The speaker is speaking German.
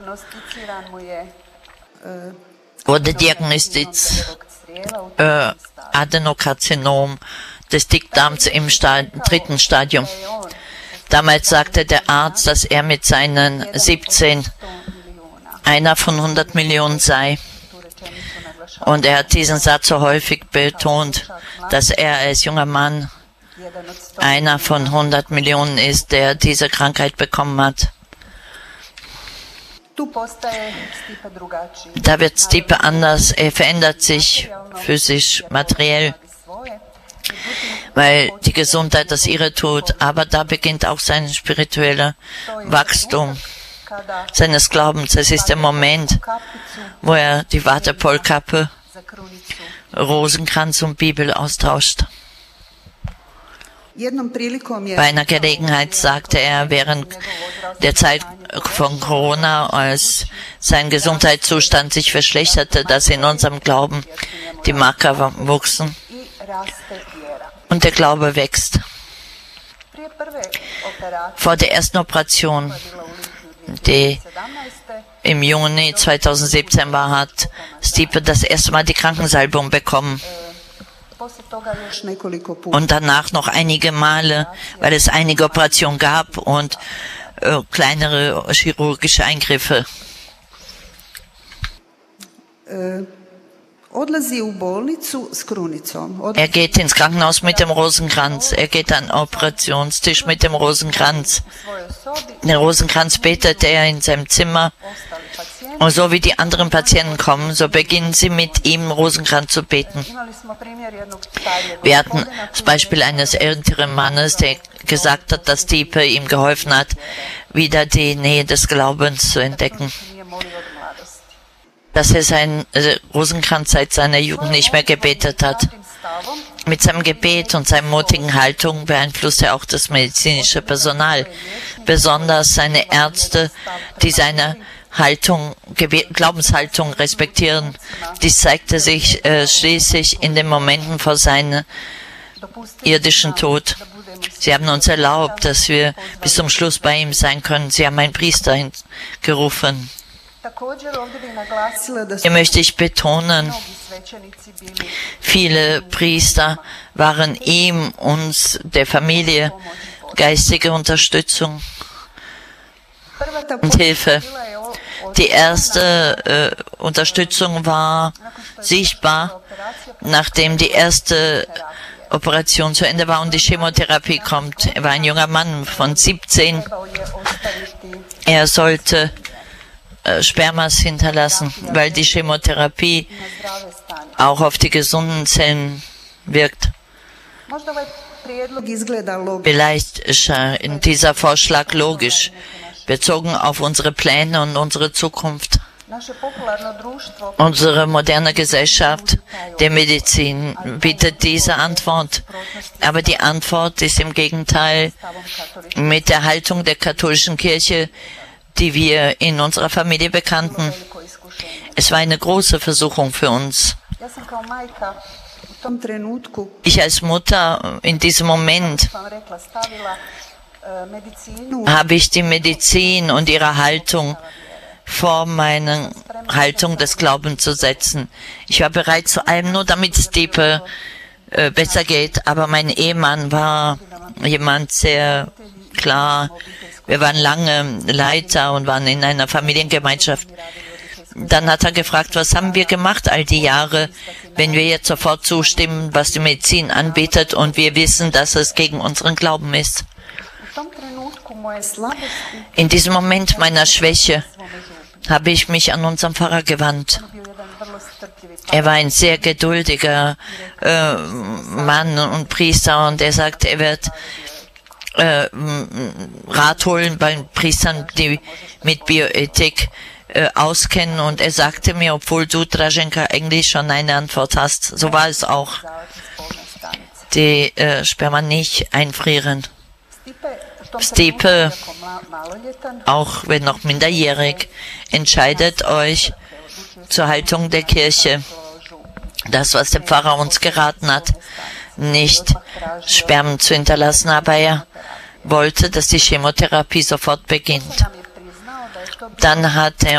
wurde diagnostiziert Adenokarzinom des Dickdarms im 3. Stadium. Damals sagte der Arzt, dass er mit seinen 17 einer von 100 Millionen sei. Und er hat diesen Satz so häufig betont, dass er als junger Mann einer von 100 Millionen ist, der diese Krankheit bekommen hat. Da wird Stipe anders, er verändert sich physisch, materiell, weil die Gesundheit das ihre tut, aber da beginnt auch sein spiritueller Wachstum seines Glaubens. Es ist der Moment, wo er die Waterpolkappe, Rosenkranz und Bibel austauscht. Bei einer Gelegenheit sagte er während der Zeit von Corona, als sein Gesundheitszustand sich verschlechterte, dass in unserem Glauben die Marker wuchsen und der Glaube wächst. Vor der ersten Operation, die im Juni 2017 war, hat Stipe das erste Mal die Krankensalbung bekommen. Und danach noch einige Male, weil es einige Operationen gab und kleinere chirurgische Eingriffe. Er geht ins Krankenhaus mit dem Rosenkranz. Er geht an den Operationstisch mit dem Rosenkranz. Den Rosenkranz betet er in seinem Zimmer. Und so wie die anderen Patienten kommen, so beginnen sie mit ihm Rosenkranz zu beten. Wir hatten das Beispiel eines älteren Mannes, der gesagt hat, dass Stipe ihm geholfen hat, wieder die Nähe des Glaubens zu entdecken. Dass er seinen Rosenkranz seit seiner Jugend nicht mehr gebetet hat. Mit seinem Gebet und seiner mutigen Haltung beeinflusst er auch das medizinische Personal, besonders seine Ärzte, die seine Glaubenshaltung respektieren. Dies zeigte sich schließlich in den Momenten vor seinem irdischen Tod. Sie haben uns erlaubt, dass wir bis zum Schluss bei ihm sein können. Sie haben einen Priester gerufen. Hier möchte ich betonen, viele Priester waren ihm, uns, der Familie, geistige Unterstützung und Hilfe. Die erste Unterstützung war sichtbar, nachdem die erste Operation zu Ende war und die Chemotherapie kommt. Er war ein junger Mann von 17. Er sollte Spermas hinterlassen, weil die Chemotherapie auch auf die gesunden Zellen wirkt. Vielleicht ist dieser Vorschlag logisch, bezogen auf unsere Pläne und unsere Zukunft. Unsere moderne Gesellschaft der Medizin bietet diese Antwort, aber die Antwort ist im Gegenteil mit der Haltung der katholischen Kirche, die wir in unserer Familie bekannten. Es war eine große Versuchung für uns. Ich als Mutter in diesem Moment habe ich die Medizin und ihre Haltung vor meine Haltung des Glaubens zu setzen. Ich war bereit zu allem, nur damit es Stipe besser geht, aber mein Ehemann war jemand sehr klar. Wir waren lange Leiter und waren in einer Familiengemeinschaft. Dann hat er gefragt, was haben wir gemacht all die Jahre, wenn wir jetzt sofort zustimmen, was die Medizin anbietet und wir wissen, dass es gegen unseren Glauben ist. In diesem Moment meiner Schwäche habe ich mich an unseren Pfarrer gewandt. Er war ein sehr geduldiger Mann und Priester und er sagt, er wird Rat holen bei Priestern, die mit Bioethik auskennen. Und er sagte mir, obwohl du, Draženka, eigentlich schon eine Antwort hast, so war es auch. Die Sperma nicht einfrieren. Stipe, auch wenn noch minderjährig, entscheidet euch zur Haltung der Kirche. Das, was der Pfarrer uns geraten hat, nicht Spermen zu hinterlassen, aber er wollte, dass die Chemotherapie sofort beginnt. Dann hat er